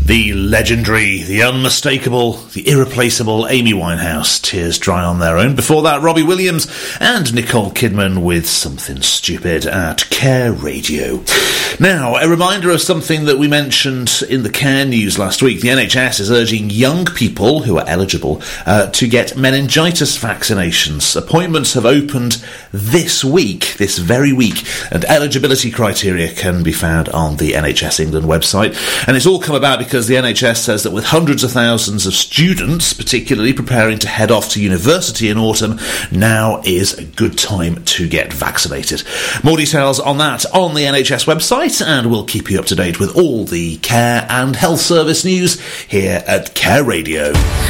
The legendary, the unmistakable, the irreplaceable Amy Winehouse, Tears Dry on Their Own. Before that, Robbie Williams and Nicole Kidman with Something Stupid at Care Radio. Now, a reminder of something that we mentioned in the Care news last week. The NHS is urging young people who are eligible to get meningitis vaccinations. Appointments have opened this very week, and eligibility criteria can be found on the NHS England website. And it's all come about because the NHS says that with hundreds of thousands of students, particularly preparing to head off to university in autumn, now is a good time to get vaccinated. More details on that on the NHS website, and we'll keep you up to date with all the care and health service news here at Care Radio.